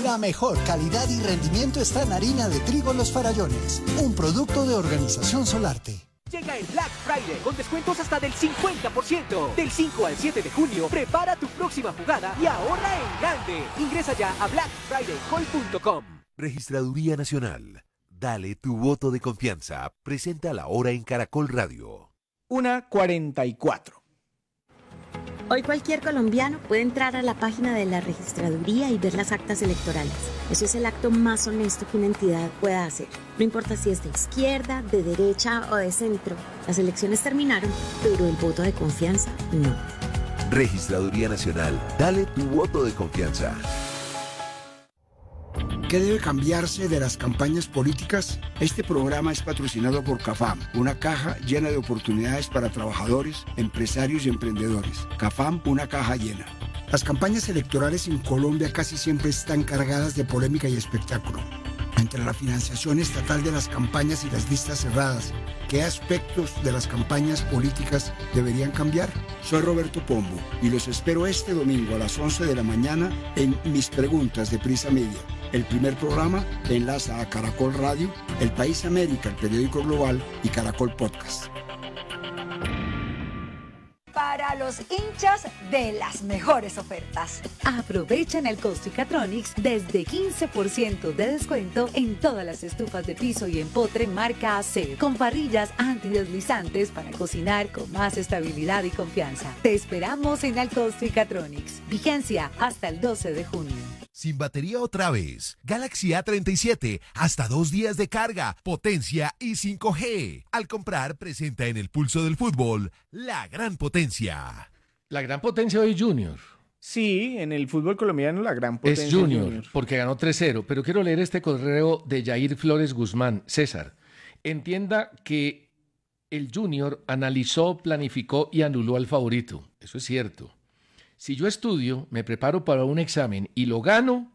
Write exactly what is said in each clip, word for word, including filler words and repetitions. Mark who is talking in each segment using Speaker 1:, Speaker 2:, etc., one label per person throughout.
Speaker 1: La mejor calidad y rendimiento está en harina de trigo Los Farallones, un producto de Organización Solarte.
Speaker 2: Llega el Black Friday con descuentos hasta del cincuenta por ciento. Del cinco al siete de junio, prepara tu próxima jugada y ahorra en grande. Ingresa ya a black friday call punto com.
Speaker 3: Registraduría Nacional. Dale tu voto de confianza. Presenta la hora en Caracol Radio.
Speaker 4: una cuarenta y cuatro.
Speaker 5: Hoy cualquier colombiano puede entrar a la página de la registraduría y ver las actas electorales. Eso es el acto más honesto que una entidad pueda hacer. No importa si es de izquierda, de derecha o de centro. Las elecciones terminaron, pero el voto de confianza no.
Speaker 3: Registraduría Nacional. Dale tu voto de confianza.
Speaker 6: ¿Qué debe cambiarse de las campañas políticas? Este programa es patrocinado por CAFAM, una caja llena de oportunidades para trabajadores, empresarios y emprendedores. CAFAM, una caja llena. Las campañas electorales en Colombia casi siempre están cargadas de polémica y espectáculo. Entre la financiación estatal de las campañas y las listas cerradas, ¿qué aspectos de las campañas políticas deberían cambiar? Soy Roberto Pombo y los espero este domingo a las once de la mañana en Mis Preguntas de Prisa Media. El primer programa enlaza a Caracol Radio, El País América, el periódico global y Caracol Podcast.
Speaker 7: Para los hinchas de las mejores ofertas.
Speaker 8: Aprovecha en el Costicatronics desde quince por ciento de descuento en todas las estufas de piso y empotre marca A C, con parrillas antideslizantes para cocinar con más estabilidad y confianza. Te esperamos en el Costicatronics. Vigencia hasta el doce de junio.
Speaker 9: Sin batería otra vez. Galaxy A treinta y siete, hasta dos días de carga, potencia y cinco G. Al comprar, presenta en el pulso del fútbol la gran potencia.
Speaker 10: La gran potencia hoy Junior.
Speaker 4: Sí, en el fútbol colombiano la gran potencia
Speaker 10: es Junior,
Speaker 4: Junior,
Speaker 10: porque ganó tres cero. Pero quiero leer este correo de Jair Flores Guzmán. César, entienda que el Junior analizó, planificó y anuló al favorito. Eso es cierto. Si yo estudio, me preparo para un examen y lo gano,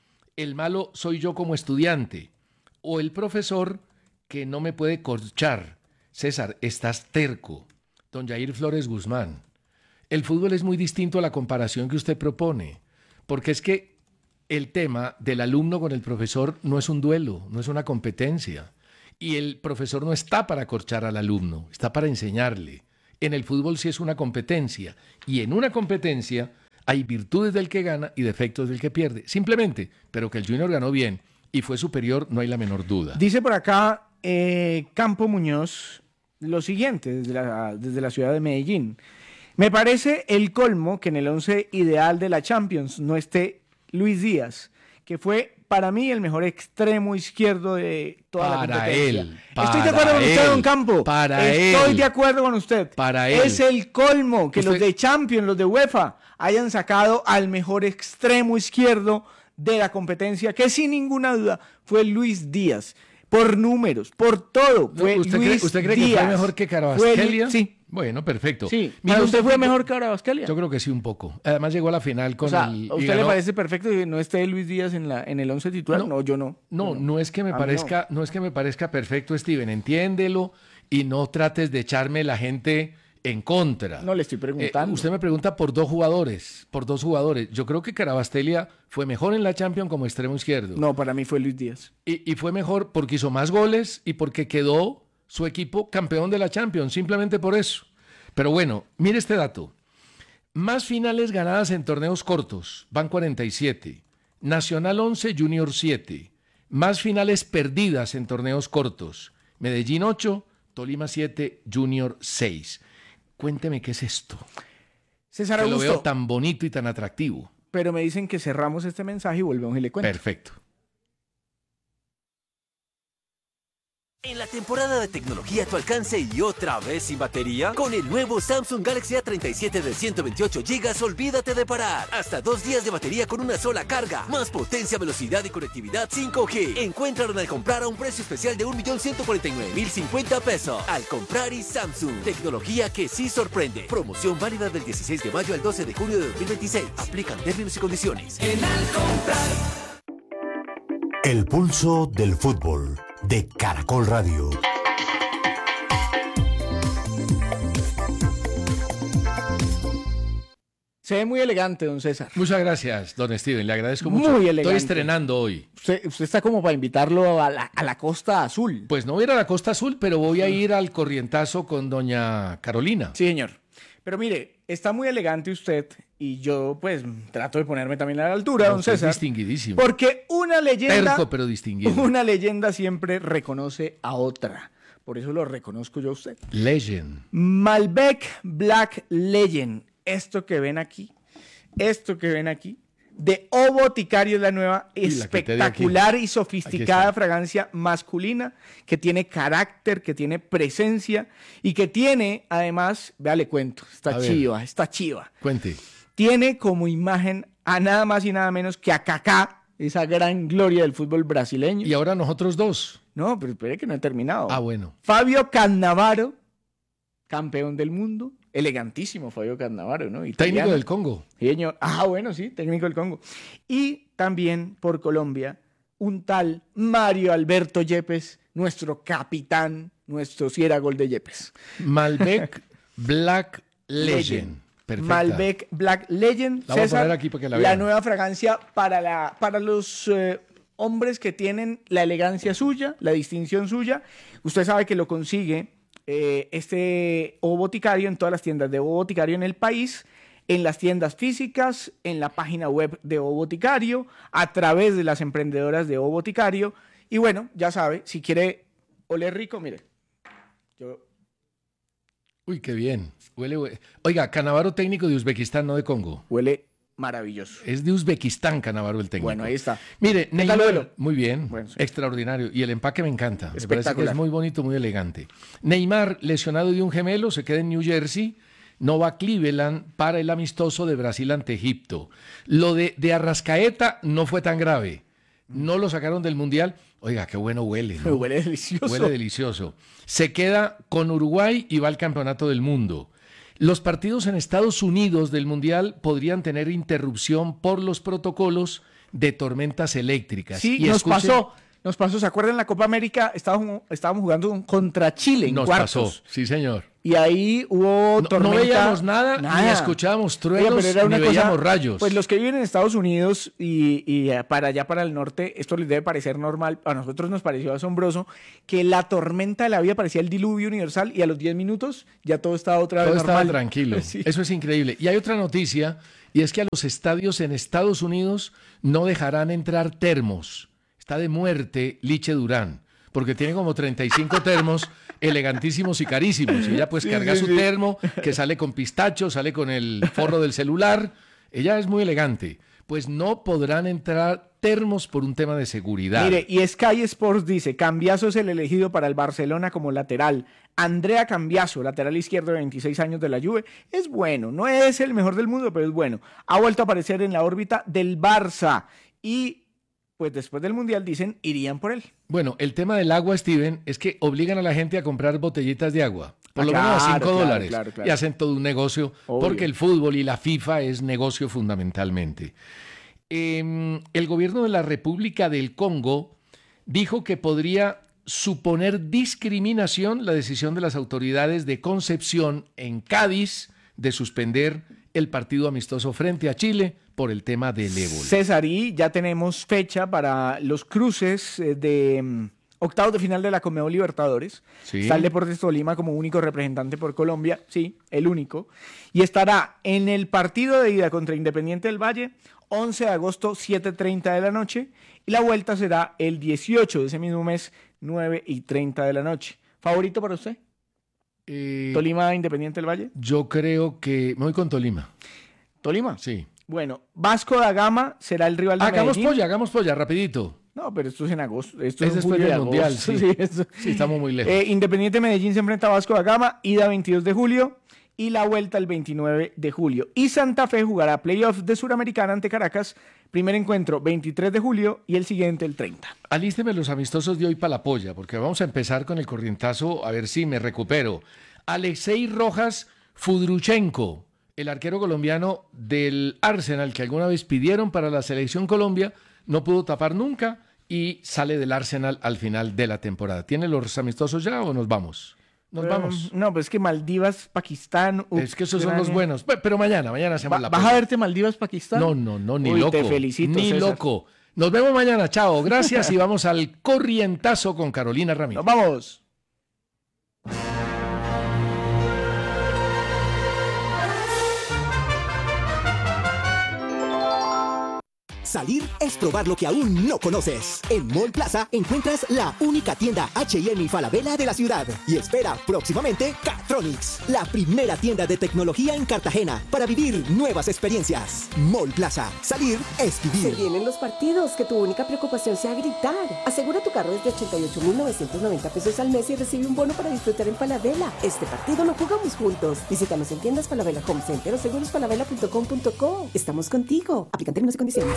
Speaker 10: el malo soy yo como estudiante o el profesor que no me puede corchar. César, estás terco. Don Jair Flores Guzmán, el fútbol es muy distinto a la comparación que usted propone, porque es que el tema del alumno con el profesor no es un duelo, no es una competencia, y el profesor no está para corchar al alumno, está para enseñarle. En el fútbol sí es una competencia, y en una competencia hay virtudes del que gana y defectos del que pierde, simplemente, pero que el Junior ganó bien y fue superior, no hay la menor duda.
Speaker 4: Dice por acá eh, Campo Muñoz lo siguiente, desde la, desde la ciudad de Medellín. Me parece el colmo que en el once ideal de la Champions no esté Luis Díaz, que fue para mí el mejor extremo izquierdo de toda
Speaker 10: para
Speaker 4: la competencia.
Speaker 10: Él, para
Speaker 4: Estoy de acuerdo con
Speaker 10: él,
Speaker 4: usted, don Campo.
Speaker 10: Para
Speaker 4: Estoy
Speaker 10: él,
Speaker 4: de acuerdo con usted.
Speaker 10: Para él.
Speaker 4: Es el colmo que
Speaker 10: usted...
Speaker 4: los de Champions, los de UEFA, hayan sacado al mejor extremo izquierdo de la competencia, que sin ninguna duda fue Luis Díaz. Por números, por todo. Fue
Speaker 10: ¿Usted,
Speaker 4: Luis
Speaker 10: cree, ¿usted cree
Speaker 4: Díaz.
Speaker 10: que fue mejor que Carabasquelia?
Speaker 4: Sí.
Speaker 10: Bueno, perfecto.
Speaker 4: Sí.
Speaker 10: Mira,
Speaker 4: ¿Para usted fue
Speaker 10: tipo,
Speaker 4: mejor que Carabasquelia?
Speaker 10: Yo creo que sí, un poco. Además llegó a la final con
Speaker 4: o sea,
Speaker 10: el...
Speaker 4: ¿a usted
Speaker 10: ganó...
Speaker 4: le parece perfecto que no esté Luis Díaz en, la, en el once titular? No, no yo no.
Speaker 10: No,
Speaker 4: yo
Speaker 10: no, no es que me parezca, no. no es que me parezca perfecto, Steven. Entiéndelo y no trates de echarme la gente en contra.
Speaker 4: No le estoy preguntando.
Speaker 10: Eh, usted me pregunta por dos jugadores, por dos jugadores. Yo creo que Carabasquelia fue mejor en la Champions como extremo izquierdo.
Speaker 4: No, para mí fue Luis Díaz.
Speaker 10: Y, y fue mejor porque hizo más goles y porque quedó su equipo campeón de la Champions, simplemente por eso. Pero bueno, mire este dato. Más finales ganadas en torneos cortos, van cuarenta y siete. Nacional once, Junior siete. Más finales perdidas en torneos cortos. Medellín ocho, Tolima siete, Junior seis. Cuénteme qué es esto.
Speaker 4: César
Speaker 10: que
Speaker 4: Augusto.
Speaker 10: Lo veo tan bonito y tan atractivo.
Speaker 4: Pero me dicen que cerramos este mensaje y volvemos y le cuento.
Speaker 10: Perfecto.
Speaker 2: En la temporada de tecnología a tu alcance y otra vez sin batería, con el nuevo Samsung Galaxy A treinta y siete de ciento veintiocho gigas, olvídate de parar. Hasta dos días de batería con una sola carga. Más potencia, velocidad y conectividad cinco G. Encuéntralo al comprar a un precio especial de un millón ciento cuarenta y nueve mil cincuenta pesos. Al comprar y Samsung. Tecnología que sí sorprende. Promoción válida del dieciséis de mayo al doce de junio de dos mil veintiséis. Aplican términos y condiciones.
Speaker 11: En Al comprar.
Speaker 3: El pulso del fútbol de Caracol Radio.
Speaker 4: Se ve muy elegante, don César.
Speaker 10: Muchas gracias, don Steven. Le agradezco mucho.
Speaker 4: Muy elegante.
Speaker 10: Estoy estrenando hoy.
Speaker 4: Usted, usted está como para invitarlo a la, a la Costa Azul.
Speaker 10: Pues no voy a ir a la Costa Azul, pero voy a ir al corrientazo con doña Carolina.
Speaker 4: Sí, señor. Pero mire, está muy elegante usted y yo pues trato de ponerme también a la altura,
Speaker 10: No,
Speaker 4: don
Speaker 10: usted es
Speaker 4: César.
Speaker 10: distinguidísimo.
Speaker 4: Porque una leyenda...
Speaker 10: Terco, pero distinguido.
Speaker 4: Una leyenda siempre reconoce a otra. Por eso lo reconozco yo a usted.
Speaker 10: Legend.
Speaker 4: Malbec Black Legend. Esto que ven aquí, esto que ven aquí, de O Boticario es la nueva
Speaker 10: Y la que te di
Speaker 4: espectacular
Speaker 10: aquí.
Speaker 4: y sofisticada fragancia masculina que tiene carácter, que tiene presencia y que tiene, además, vea, le cuento,
Speaker 10: A
Speaker 4: está
Speaker 10: ver.
Speaker 4: chiva, está chiva.
Speaker 10: Cuente.
Speaker 4: Tiene como imagen a nada más y nada menos que a Kaká, esa gran gloria del fútbol brasileño.
Speaker 10: Y ahora nosotros dos.
Speaker 4: No, pero espere que no he terminado.
Speaker 10: Ah, bueno.
Speaker 4: Fabio Cannavaro, campeón del mundo. Elegantísimo Fabio Cannavaro, ¿no? Italiano.
Speaker 10: Técnico del Congo.
Speaker 4: Sí, señor. Ah, bueno, sí, técnico del Congo. Y también por Colombia, un tal Mario Alberto Yepes, nuestro capitán, nuestro si era gol de Yepes.
Speaker 10: Malbec Black Legend. Perfecta.
Speaker 4: Malbec Black Legend.
Speaker 10: La voy a
Speaker 4: César,
Speaker 10: poner aquí para que la
Speaker 4: la
Speaker 10: vean.
Speaker 4: nueva fragancia para, la, para los eh, hombres que tienen la elegancia suya, la distinción suya. Usted sabe que lo consigue eh, este O Boticario en todas las tiendas de O Boticario en el país, en las tiendas físicas, en la página web de O Boticario, a través de las emprendedoras de O Boticario. Y bueno, ya sabe, si quiere oler rico, mire. Yo...
Speaker 10: Uy, qué bien. Huele, hue- Oiga, Cannavaro técnico de Uzbekistán, no de Congo.
Speaker 4: Huele maravilloso.
Speaker 10: Es de Uzbekistán, Cannavaro el técnico.
Speaker 4: Bueno, ahí está.
Speaker 10: Mire,
Speaker 4: ¿Qué tal
Speaker 10: Neymar,
Speaker 4: huelo?
Speaker 10: muy bien,
Speaker 4: Bueno, sí.
Speaker 10: extraordinario. Y el empaque me encanta. Me parece que
Speaker 4: Espectacular.
Speaker 10: es muy bonito, muy elegante. Neymar, lesionado de un gemelo, se queda en New Jersey. No va a Cleveland para el amistoso de Brasil ante Egipto. Lo de, de Arrascaeta no fue tan grave. No lo sacaron del Mundial. Oiga, qué bueno huele, ¿no?
Speaker 4: Huele delicioso.
Speaker 10: Huele delicioso. Se queda con Uruguay y va al Campeonato del Mundo. Los partidos en Estados Unidos del Mundial podrían tener interrupción por los protocolos de tormentas eléctricas.
Speaker 4: Sí,
Speaker 10: Y
Speaker 4: nos
Speaker 10: escuchen-
Speaker 4: pasó. Nos pasó, ¿se acuerdan? En la Copa América estábamos, estábamos jugando contra Chile en
Speaker 10: Nos
Speaker 4: cuartos.
Speaker 10: pasó, sí señor.
Speaker 4: Y ahí hubo
Speaker 10: No, no
Speaker 4: tormenta.
Speaker 10: veíamos nada, ni escuchábamos truenos,
Speaker 4: Oiga, pero era
Speaker 10: ni
Speaker 4: una cosa-
Speaker 10: veíamos rayos.
Speaker 4: Pues los que viven en Estados Unidos y, y eh, para allá, para el norte, esto les debe parecer normal. A nosotros nos pareció asombroso que la tormenta de la vida parecía el diluvio universal y a los diez minutos ya todo estaba otra vez
Speaker 10: Todo estaba
Speaker 4: normal.
Speaker 10: tranquilo.
Speaker 4: Sí.
Speaker 10: Eso es increíble. Y hay otra noticia, y es que a los estadios en Estados Unidos no dejarán entrar termos. Está de muerte Liche Durán, porque tiene como treinta y cinco termos elegantísimos y carísimos. Y ella pues
Speaker 4: Sí,
Speaker 10: carga
Speaker 4: sí,
Speaker 10: su
Speaker 4: sí.
Speaker 10: termo, que sale con pistacho, sale con el forro del celular. Ella es muy elegante. Pues no podrán entrar termos por un tema de seguridad.
Speaker 4: Mire, y Sky Sports dice, Cambiaso es el elegido para el Barcelona como lateral. Andrea Cambiaso, lateral izquierdo de veintiséis años de la Juve, es bueno. No es el mejor del mundo, pero es bueno. Ha vuelto a aparecer en la órbita del Barça y pues después del Mundial dicen irían por él.
Speaker 10: Bueno, el tema del agua, Steven, es que obligan a la gente a comprar botellitas de agua, por
Speaker 4: Ah,
Speaker 10: lo menos a
Speaker 4: claro,
Speaker 10: cinco
Speaker 4: claro,
Speaker 10: dólares,
Speaker 4: claro, claro.
Speaker 10: y hacen todo un negocio,
Speaker 4: Obvio.
Speaker 10: porque el fútbol y la FIFA es negocio fundamentalmente. Eh, el gobierno de la República del Congo dijo que podría suponer discriminación la decisión de las autoridades de Concepción en Cádiz de suspender el partido amistoso frente a Chile por el tema del ébola.
Speaker 4: César, y ya tenemos fecha para los cruces eh, de mm, octavos de final de la Conmebol Libertadores.
Speaker 10: Sí.
Speaker 4: Está el Deportes Tolima como único representante por Colombia, sí, el único. Y estará en el partido de ida contra Independiente del Valle, once de agosto, siete y treinta de la noche. Y la vuelta será el dieciocho de ese mismo mes, nueve y treinta de la noche. ¿Favorito para usted?
Speaker 10: Eh,
Speaker 4: ¿Tolima Independiente del Valle?
Speaker 10: Yo creo que me voy con Tolima.
Speaker 4: ¿Tolima?
Speaker 10: Sí.
Speaker 4: Bueno, Vasco da Gama será el rival de
Speaker 10: Hagamos
Speaker 4: Medellín.
Speaker 10: polla, hagamos polla, rapidito.
Speaker 4: No, pero esto es en agosto. Esto
Speaker 10: Es
Speaker 4: en
Speaker 10: después
Speaker 4: julio
Speaker 10: del
Speaker 4: y
Speaker 10: Mundial,
Speaker 4: agosto.
Speaker 10: sí.
Speaker 4: eso-
Speaker 10: Sí, estamos muy lejos.
Speaker 4: Eh, Independiente Medellín se enfrenta a Vasco da Gama, ida veintidós de julio y la vuelta el veintinueve de julio. Y Santa Fe jugará playoff de Suramericana ante Caracas, primer encuentro veintitrés de julio y el siguiente el treinta.
Speaker 10: Alísteme los amistosos de hoy para la polla, porque vamos a empezar con el corrientazo, a ver si me recupero. Alexei Rojas Fudruchenko, el arquero colombiano del Arsenal, que alguna vez pidieron para la Selección Colombia, no pudo tapar nunca y sale del Arsenal al final de la temporada. ¿Tiene los amistosos ya o nos vamos? Nos
Speaker 4: Pero,
Speaker 10: vamos.
Speaker 4: No, pues es que Maldivas, Pakistán.
Speaker 10: Es que esos son los
Speaker 4: Ucrania.
Speaker 10: buenos. Pe- Pero mañana, mañana hacemos
Speaker 4: ¿Va-
Speaker 10: la
Speaker 4: ¿Vas
Speaker 10: pausa.
Speaker 4: a verte Maldivas, Pakistán?
Speaker 10: No, no, no, ni
Speaker 4: Uy,
Speaker 10: loco.
Speaker 4: te felicito,
Speaker 10: Ni
Speaker 4: César.
Speaker 10: loco. Nos vemos mañana, chao. Gracias y vamos al corrientazo con Carolina Ramírez.
Speaker 4: Nos vamos.
Speaker 11: Salir es probar lo que aún no conoces. En Mall Plaza encuentras la única tienda H y M y Falabella de la ciudad. Y espera próximamente Catronics, la primera tienda de tecnología en Cartagena para vivir nuevas experiencias. Mall Plaza. Salir es vivir.
Speaker 12: Se vienen los partidos, que tu única preocupación sea gritar. Asegura tu carro desde ochenta y ocho mil novecientos noventa pesos al mes y recibe un bono para disfrutar en Falabella. Este partido lo jugamos juntos. Visítanos en tiendas Falabella Home Center o seguros falabella punto com punto co. Estamos contigo. Aplican términos y condiciones.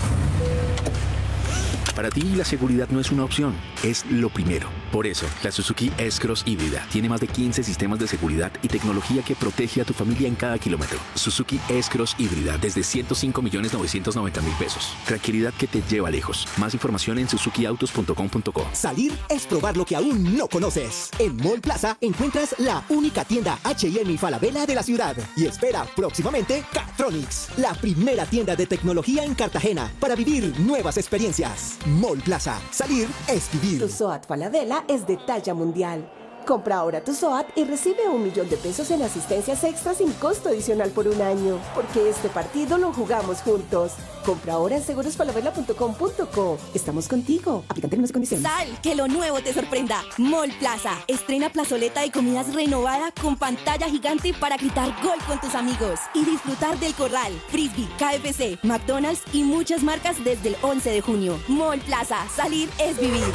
Speaker 13: Para ti la seguridad no es una opción, es lo primero. Por eso, la Suzuki S-Cross híbrida tiene más de quince sistemas de seguridad y tecnología que protege a tu familia en cada kilómetro. Suzuki S-Cross híbrida desde ciento cinco millones novecientos noventa mil pesos. Tranquilidad que te lleva lejos. Más información en suzuki autos punto com punto co.
Speaker 11: Salir es probar lo que aún no conoces. En Mall Plaza encuentras la única tienda H y M y Falabella de la ciudad. Y espera próximamente Catronics, la primera tienda de tecnología en Cartagena para vivir nuevas experiencias. Mall Plaza. Salir es vivir.
Speaker 12: Tu SOAT Falabella es de talla mundial. Compra ahora tu SOAT y recibe un millón de pesos en asistencias extras sin costo adicional por un año. Porque este partido lo jugamos juntos. Compra ahora en seguros falabella punto com punto co. Estamos contigo. Aplican términos y condiciones.
Speaker 14: Sal, que lo nuevo te sorprenda. Mall Plaza. Estrena plazoleta y comidas renovada con pantalla gigante para gritar gol con tus amigos. Y disfrutar del Corral, Frisbee, K F C, McDonald's y muchas marcas desde el once de junio. Mall Plaza. Salir es vivir.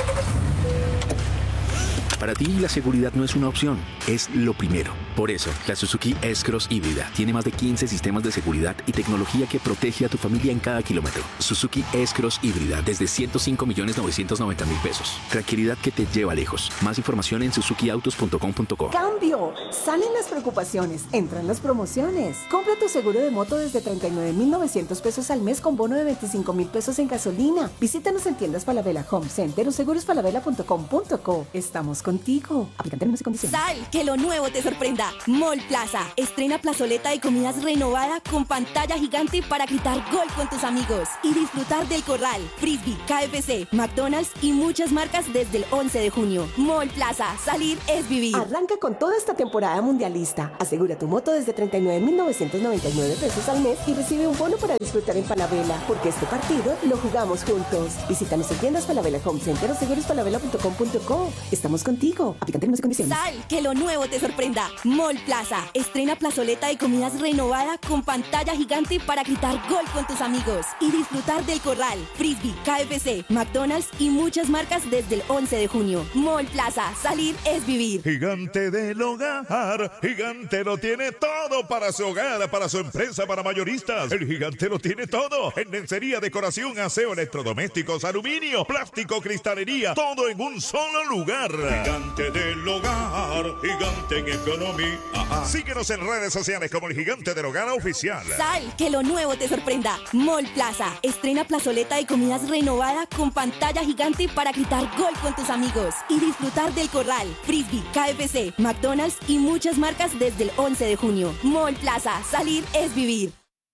Speaker 13: Para ti la seguridad no es una opción, es lo primero. Por eso, la Suzuki S-Cross híbrida tiene más de quince sistemas de seguridad y tecnología que protege a tu familia en cada kilómetro. Suzuki S-Cross híbrida desde ciento cinco millones novecientos noventa mil pesos. Tranquilidad que te lleva lejos. Más información en suzuki autos punto com punto co.
Speaker 12: ¡Cambio! Salen las preocupaciones, entran las promociones. Compra tu seguro de moto desde treinta y nueve mil novecientos pesos al mes con bono de veinticinco mil pesos en gasolina. Visítanos en tiendas Falabella Home Center o seguros falabella punto com punto co. Estamos contigo. Aplican términos y condiciones.
Speaker 14: Sal, que lo nuevo te sorprenda. Mall Plaza. Estrena plazoleta y comidas renovada con pantalla gigante para gritar gol con tus amigos. Y disfrutar del Corral, Frisbee, K F C, McDonald's y muchas marcas desde el once de junio. Mall Plaza. Salir es vivir.
Speaker 12: Arranca con toda esta temporada mundialista. Asegura tu moto desde treinta y nueve mil novecientos noventa y nueve pesos al mes y recibe un bono para disfrutar en Falabella. Porque este partido lo jugamos juntos. Visítanos en tiendas Falabella Home Center o seguros falabella punto com punto co. Estamos contigo. Aplican términos y condiciones.
Speaker 14: Sal, que lo nuevo te sorprenda. Mall Plaza. Estrena plazoleta y comidas renovada con pantalla gigante para gritar gol con tus amigos. Y disfrutar del Corral, Frisbee, K F C, McDonald's y muchas marcas desde el once de junio. Mall Plaza. Salir es vivir.
Speaker 15: Gigante del hogar. Gigante lo tiene todo para su hogar, para su empresa, para mayoristas. El Gigante lo tiene todo. En lencería, decoración, aseo, electrodomésticos, aluminio, plástico, cristalería. Todo en un solo lugar. Gigante del hogar. Gigante en economía. Ajá. Síguenos en redes sociales como el Gigante del Hogar Oficial.
Speaker 14: Sal, que lo nuevo te sorprenda. Mall Plaza. Estrena plazoleta y comidas renovada con pantalla gigante para gritar gol con tus amigos. Y disfrutar del Corral, Frisbee, K F C, McDonald's y muchas marcas desde el once de junio. Mall Plaza. Salir es vivir.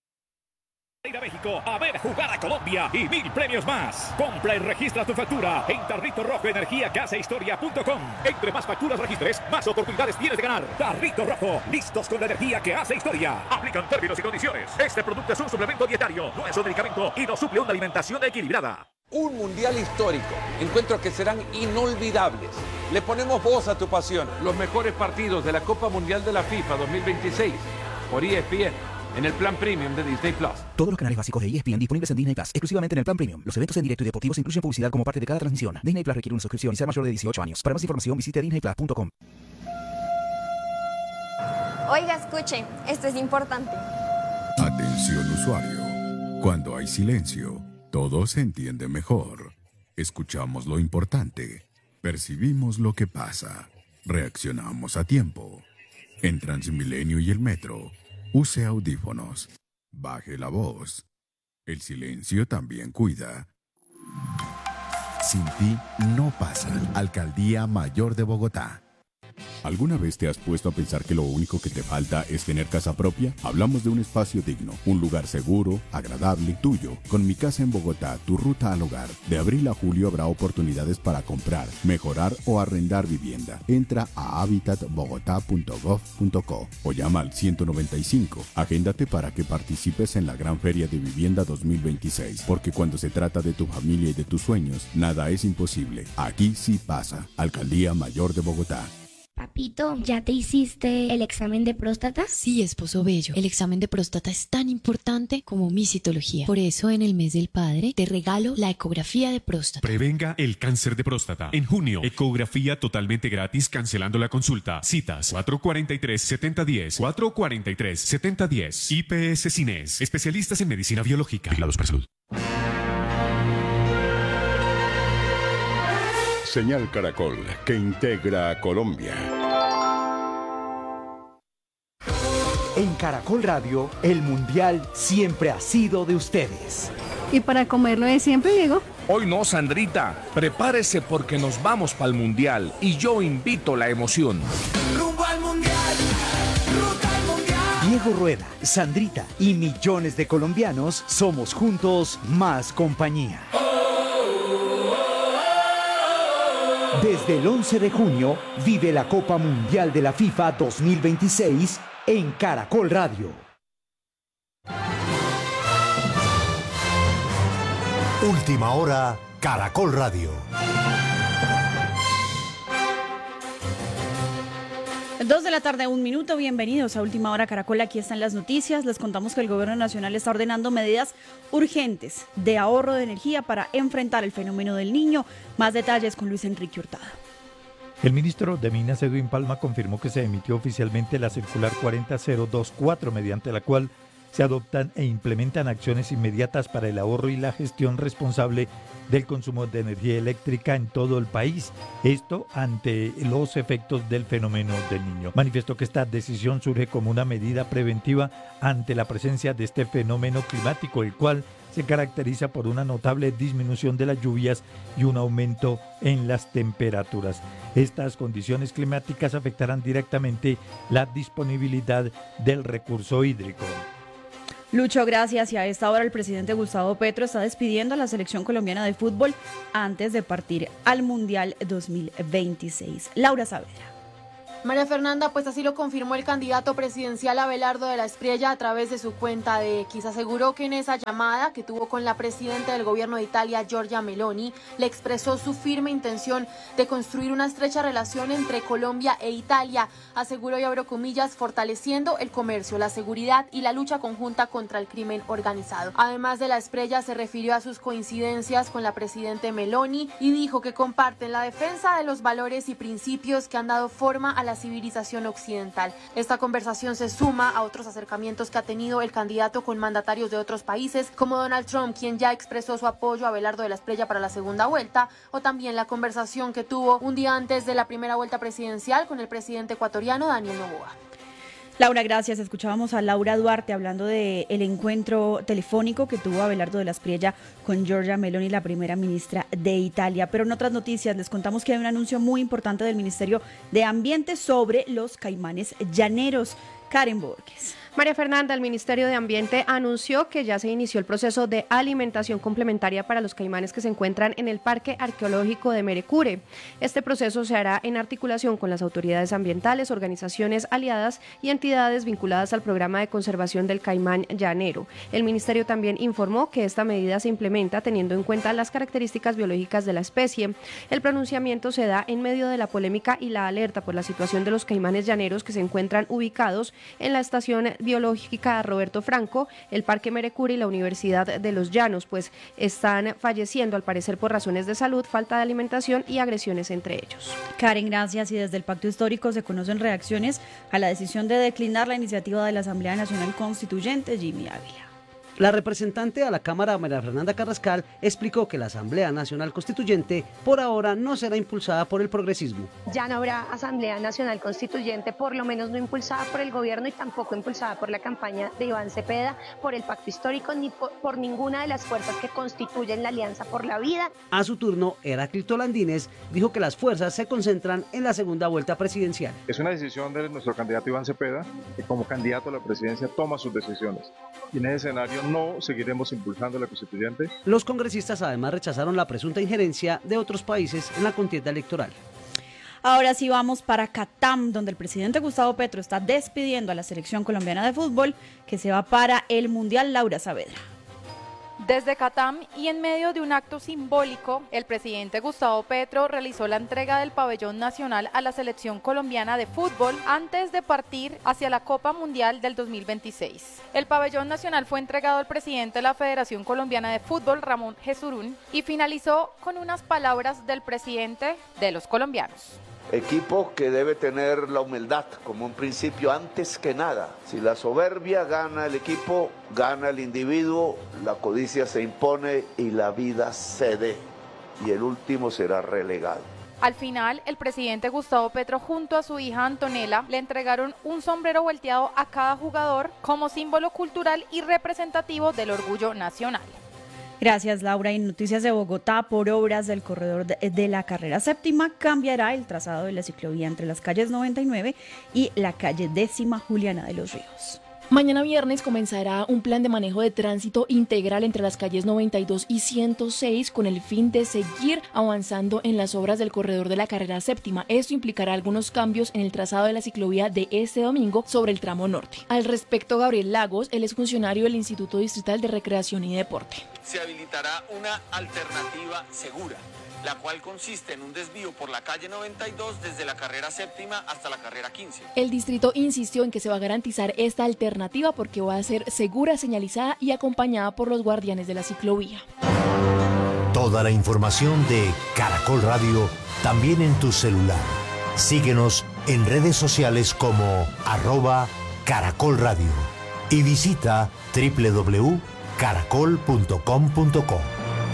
Speaker 16: Ir a México a ver jugar a Colombia y mil premios más. Compra y registra tu factura en Tarrito Rojo Energía Casa Historia punto com. Entre más facturas registres, más oportunidades tienes de ganar. Tarrito Rojo, listos con la energía que hace historia. Aplican términos y condiciones. Este producto es un suplemento dietario, no es un medicamento y no suple una alimentación equilibrada.
Speaker 17: Un mundial histórico, encuentros que serán inolvidables. Le ponemos voz a tu pasión. Los mejores partidos de la Copa Mundial de la FIFA dos mil veintiséis por E S P N. En el plan premium de Disney Plus.
Speaker 18: Todos los canales básicos de E S P N disponibles en Disney Plus, exclusivamente en el plan premium. Los eventos en directo y deportivos incluyen publicidad como parte de cada transmisión. Disney Plus requiere una suscripción y ser mayor de dieciocho años. Para más información visite disney plus punto com.
Speaker 19: Oiga, escuche, esto es importante.
Speaker 20: Atención usuario. Cuando hay silencio, todo se entiende mejor. Escuchamos lo importante. Percibimos lo que pasa. Reaccionamos a tiempo. En Transmilenio y el metro, use audífonos. Baje la voz. El silencio también cuida. Sin ti no pasa. Alcaldía Mayor de Bogotá. ¿Alguna vez te has puesto a pensar que lo único que te falta es tener casa propia? Hablamos de un espacio digno, un lugar seguro, agradable, tuyo. Con Mi Casa en Bogotá, tu ruta al hogar. De abril a julio habrá oportunidades para comprar, mejorar o arrendar vivienda. Entra a habitat bogotá punto gov punto co o llama al ciento noventa y cinco. Agéndate para que participes en la Gran Feria de Vivienda dos mil veintiséis, porque cuando se trata de tu familia y de tus sueños, nada es imposible. Aquí sí pasa. Alcaldía Mayor de Bogotá.
Speaker 21: Papito, ¿ya te hiciste el examen de próstata?
Speaker 22: Sí, esposo bello. El examen de próstata es tan importante como mi citología. Por eso, en el mes del padre, te regalo la ecografía de próstata.
Speaker 23: Prevenga el cáncer de próstata. En junio, ecografía totalmente gratis cancelando la consulta. Citas cuatro cuatro tres, siete cero uno cero, cuatro cuatro tres, siete cero uno cero. I P S Cines, especialistas en medicina biológica. Vigilados para salud.
Speaker 24: Señal Caracol, que integra a Colombia.
Speaker 25: En Caracol Radio, el Mundial siempre ha sido de ustedes.
Speaker 26: ¿Y para comerlo de siempre, Diego?
Speaker 27: Hoy no, Sandrita. Prepárese porque nos vamos para el Mundial y yo invito la emoción.
Speaker 25: ¡Rumbo al Mundial! ¡Ruta al Mundial! Diego Rueda, Sandrita y millones de colombianos somos juntos más compañía. Desde el once de junio, vive la Copa Mundial de la FIFA dos mil veintiséis en Caracol Radio.
Speaker 1: Última hora, Caracol Radio.
Speaker 28: Dos de la tarde, un minuto, bienvenidos a Última Hora Caracol, aquí están las noticias. Les contamos que el Gobierno Nacional está ordenando medidas urgentes de ahorro de energía para enfrentar el fenómeno del Niño. Más detalles con Luis Enrique Hurtado.
Speaker 29: El ministro de Minas, Edwin Palma, confirmó que se emitió oficialmente la circular cuarenta mil veinticuatro, mediante la cual se adoptan e implementan acciones inmediatas para el ahorro y la gestión responsable del consumo de energía eléctrica en todo el país. Esto ante los efectos del fenómeno del Niño. Manifestó que esta decisión surge como una medida preventiva ante la presencia de este fenómeno climático, el cual se caracteriza por una notable disminución de las lluvias y un aumento en las temperaturas. Estas condiciones climáticas afectarán directamente la disponibilidad del recurso hídrico.
Speaker 28: Lucho, gracias. Y a esta hora el presidente Gustavo Petro está despidiendo a la selección colombiana de fútbol antes de partir al Mundial dos mil veintiséis. Laura Saavedra.
Speaker 30: María Fernanda, pues así lo confirmó el candidato presidencial Abelardo de la Espriella a través de su cuenta de X. Aseguró que en esa llamada que tuvo con la presidenta del gobierno de Italia, Giorgia Meloni, le expresó su firme intención de construir una estrecha relación entre Colombia e Italia. Aseguró, y abro comillas, fortaleciendo el comercio, la seguridad y la lucha conjunta contra el crimen organizado. Además de la Espriella, se refirió a sus coincidencias con la presidenta Meloni y dijo que comparten la defensa de los valores y principios que han dado forma a la civilización occidental. Esta conversación se suma a otros acercamientos que ha tenido el candidato con mandatarios de otros países, como Donald Trump, quien ya expresó su apoyo a Abelardo de la Espriella para la segunda vuelta, o también la conversación que tuvo un día antes de la primera vuelta presidencial con el presidente ecuatoriano Daniel Noboa.
Speaker 28: Laura, gracias. Escuchábamos a Laura Duarte hablando del encuentro telefónico que tuvo Abelardo de la Espriella con Giorgia Meloni, la primera ministra de Italia. Pero en otras noticias les contamos que hay un anuncio muy importante del Ministerio de Ambiente sobre los caimanes llaneros. Karen Borges.
Speaker 31: María Fernanda, el Ministerio de Ambiente anunció que ya se inició el proceso de alimentación complementaria para los caimanes que se encuentran en el Parque Arqueológico de Merecure. Este proceso se hará en articulación con las autoridades ambientales, organizaciones aliadas y entidades vinculadas al programa de conservación del caimán llanero. El Ministerio también informó que esta medida se implementa teniendo en cuenta las características biológicas de la especie. El pronunciamiento se da en medio de la polémica y la alerta por la situación de los caimanes llaneros que se encuentran ubicados en la estación biológica Roberto Franco, el Parque Merecure y la Universidad de los Llanos, pues están falleciendo al parecer por razones de salud, falta de alimentación y agresiones entre ellos.
Speaker 28: Karen, gracias. Y desde el Pacto Histórico se conocen reacciones a la decisión de declinar la iniciativa de la Asamblea Nacional Constituyente. Jimmy Ávila.
Speaker 2: La representante a la Cámara, María Fernanda Carrascal, explicó que la Asamblea Nacional Constituyente por ahora no será impulsada por el progresismo.
Speaker 3: Ya no habrá Asamblea Nacional Constituyente, por lo menos no impulsada por el gobierno y tampoco impulsada por la campaña de Iván Cepeda, por el pacto histórico, ni por, por ninguna de las fuerzas que constituyen la Alianza por la Vida.
Speaker 2: A su turno, Heráclito Landines dijo que las fuerzas se concentran en la segunda vuelta presidencial.
Speaker 4: Es una decisión de nuestro candidato Iván Cepeda, que como candidato a la presidencia toma sus decisiones. Y en ese escenario no seguiremos impulsando la constituyente.
Speaker 2: Los congresistas además rechazaron la presunta injerencia de otros países en la contienda electoral.
Speaker 28: Ahora sí vamos para Catam, donde el presidente Gustavo Petro está despidiendo a la selección colombiana de fútbol que se va para el Mundial. Laura Saavedra.
Speaker 5: Desde Catam y en medio de un acto simbólico, el presidente Gustavo Petro realizó la entrega del pabellón nacional a la selección colombiana de fútbol antes de partir hacia la Copa Mundial del dos mil veintiséis. El pabellón nacional fue entregado al presidente de la Federación Colombiana de Fútbol, Ramón Jesurún, y finalizó con unas palabras del presidente de los colombianos.
Speaker 6: Equipo que debe tener la humildad como un principio antes que nada. Si la soberbia gana el equipo, gana el individuo, la codicia se impone y la vida cede. Y el último será relegado.
Speaker 5: Al final, el presidente Gustavo Petro junto a su hija Antonella le entregaron un sombrero volteado a cada jugador como símbolo cultural y representativo del orgullo nacional.
Speaker 28: Gracias, Laura. Y noticias de Bogotá: por obras del corredor de, de la carrera séptima, cambiará el trazado de la ciclovía entre las calles noventa y nueve y la calle décima Juliana de los Ríos.
Speaker 7: Mañana viernes comenzará un plan de manejo de tránsito integral entre las calles noventa y dos y ciento seis con el fin de seguir avanzando en las obras del corredor de la carrera séptima. Esto implicará algunos cambios en el trazado de la ciclovía de este domingo sobre el tramo norte. Al respecto, Gabriel Lagos, él es funcionario del Instituto Distrital de Recreación y Deporte.
Speaker 8: Se habilitará una alternativa segura, la cual consiste en un desvío por la calle noventa y dos desde la carrera séptima hasta la carrera quince.
Speaker 7: El distrito insistió en que se va a garantizar esta alternativa porque va a ser segura, señalizada y acompañada por los guardianes de la ciclovía.
Speaker 9: Toda la información de Caracol Radio también en tu celular. Síguenos en redes sociales como arroba Caracol Radio y visita doble u doble u doble u punto caracol punto com punto co.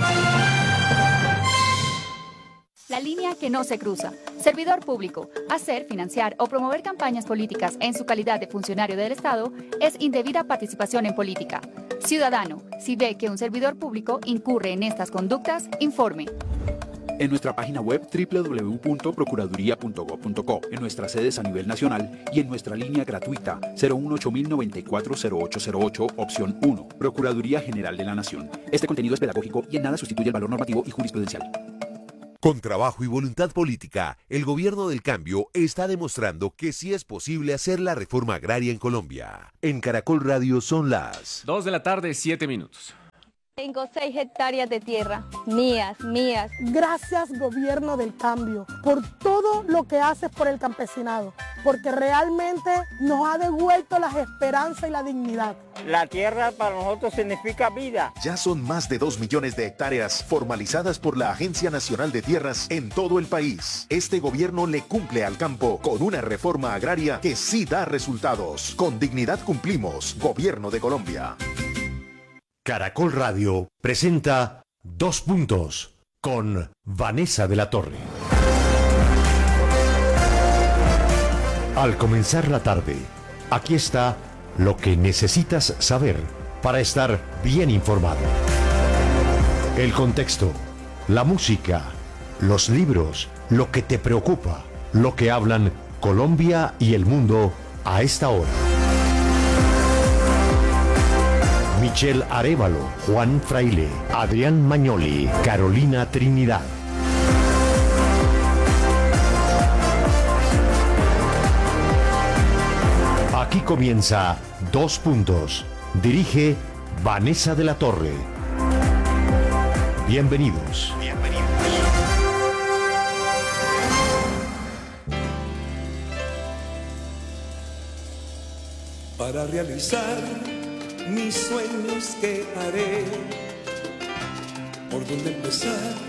Speaker 10: La línea que no se cruza. Servidor público. Hacer, financiar o promover campañas políticas en su calidad de funcionario del Estado es indebida participación en política. Ciudadano, si ve que un servidor público incurre en estas conductas, informe.
Speaker 11: En nuestra página web doble u doble u doble u punto procuraduría punto gob punto co, en nuestras sedes a nivel nacional y en nuestra línea gratuita cero uno ocho mil noventa y cuatro cero ocho cero ocho, opción uno, Procuraduría General de la Nación. Este contenido es pedagógico y en nada sustituye el valor normativo y jurisprudencial.
Speaker 13: Con trabajo y voluntad política, el gobierno del cambio está demostrando que sí es posible hacer la reforma agraria en Colombia. En Caracol Radio son las
Speaker 32: dos de la tarde, siete minutos.
Speaker 33: Tengo seis hectáreas de tierra, mías, mías.
Speaker 34: Gracias, gobierno del cambio, por todo lo que haces por el campesinado, porque realmente nos ha devuelto las esperanzas y la dignidad.
Speaker 35: La tierra para nosotros significa vida.
Speaker 13: Ya son más de dos millones de hectáreas formalizadas por la Agencia Nacional de Tierras en todo el país. Este gobierno le cumple al campo con una reforma agraria que sí da resultados. Con dignidad cumplimos, Gobierno de Colombia.
Speaker 9: Caracol Radio presenta Dos Puntos con Vanessa de la Torre. Al comenzar la tarde, aquí está lo que necesitas saber para estar bien informado. El contexto, la música, los libros, lo que te preocupa, lo que hablan Colombia y el mundo a esta hora. Michelle Arévalo, Juan Fraile, Adrián Mañoli, Carolina Trinidad. Aquí comienza Dos Puntos. Dirige Vanessa de la Torre. Bienvenidos. Bienvenidos.
Speaker 36: Para realizar mis sueños, que haré, por dónde empezar.